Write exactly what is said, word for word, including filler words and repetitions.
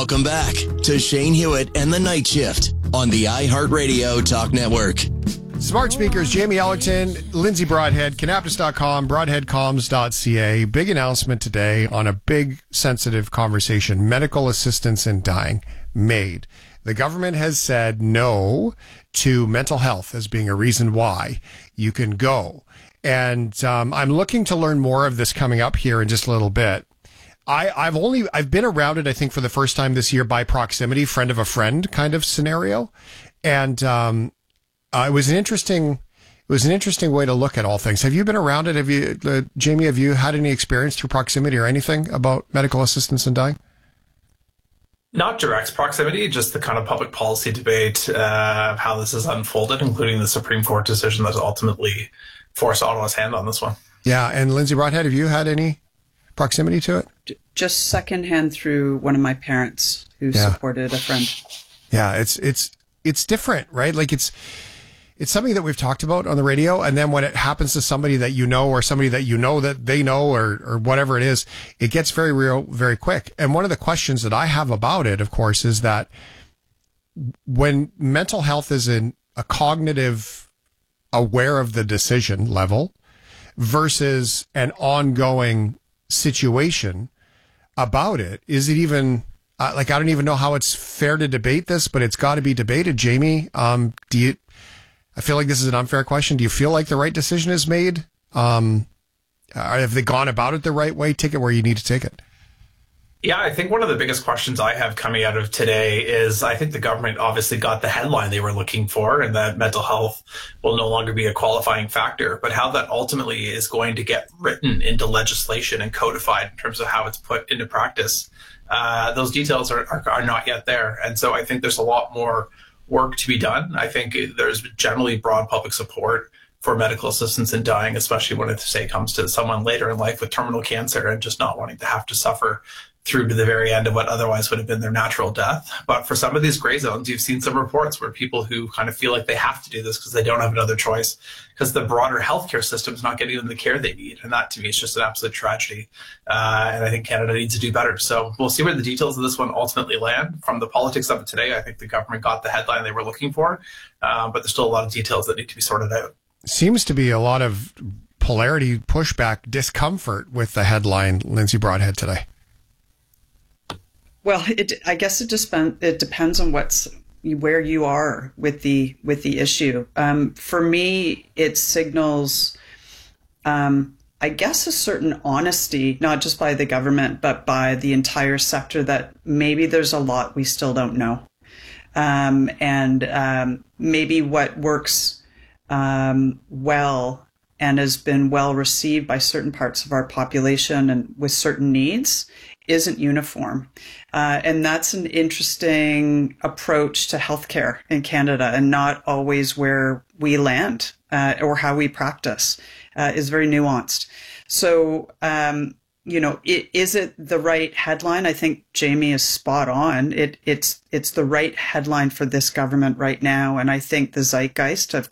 Welcome back to Shane Hewitt and the Night Shift on the iHeartRadio Talk Network. Smart speakers, Jamie Ellington, Lindsay Broadhead, Canaptus dot com, broadhead comms dot c a. Big announcement today on a big, sensitive conversation. Medical assistance in dying made. The government has said no to mental health as being a reason why you can go. And um, I'm looking to learn more of this coming up here in just a little bit. I, I've only, I've been around it, I think, for the first time this year by proximity, friend of a friend kind of scenario. And, um, uh, it was an interesting, it was an interesting way to look at all things. Have you been around it? Have you, uh, Jamie, have you had any experience through proximity or anything about medical assistance in dying? Not direct proximity, just the kind of public policy debate, uh, how this has unfolded, including the Supreme Court decision that ultimately forced Ottawa's hand on this one. Yeah. And Lindsay Broadhead, have you had any proximity to it? Just secondhand through one of my parents who yeah. supported a friend. Yeah, it's it's it's different, right? Like it's it's something that we've talked about on the radio, and then when it happens to somebody that you know, or somebody that you know that they know, or or whatever it is, it gets very real very quick. And one of the questions that I have about it, of course, is that when mental health is in a cognitive aware of the decision level versus an ongoing situation about it, is it even uh, like I don't even know how it's fair to debate this, but it's got to be debated. Jamie, um, do you? I feel like this is an unfair question. Do you feel like the right decision is made? Um, have they gone about it the right way? Take it where you need to take it. Yeah, I think one of the biggest questions I have coming out of today is I think the government obviously got the headline they were looking for, and that mental health will no longer be a qualifying factor. But how that ultimately is going to get written into legislation and codified in terms of how it's put into practice, uh, those details are, are, are not yet there. And so I think there's a lot more work to be done. I think there's generally broad public support for medical assistance in dying, especially when it, say, comes to someone later in life with terminal cancer and just not wanting to have to suffer through to the very end of what otherwise would have been their natural death. But for some of these gray zones, you've seen some reports where people who kind of feel like they have to do this because they don't have another choice, because the broader healthcare system is not getting them the care they need. And that, to me, is just an absolute tragedy. Uh, and I think Canada needs to do better. So we'll see where the details of this one ultimately land. From the politics of it today, I think the government got the headline they were looking for, uh, but there's still a lot of details that need to be sorted out. Seems to be a lot of polarity, pushback, discomfort with the headline, Lindsay Broadhead, today. Well, it, I guess it just it depends on what's where you are with the with the issue. Um, for me, it signals, um, I guess, a certain honesty, not just by the government, but by the entire sector, that maybe there's a lot we still don't know, um, and um, maybe what works um, well and has been well received by certain parts of our population and with certain needs isn't uniform. Uh, and that's an interesting approach to healthcare in Canada, and not always where we land uh, or how we practice uh, is very nuanced. So, um, you know, it, is it the right headline? I think Jamie is spot on. It, it's it's the right headline for this government right now. And I think the zeitgeist of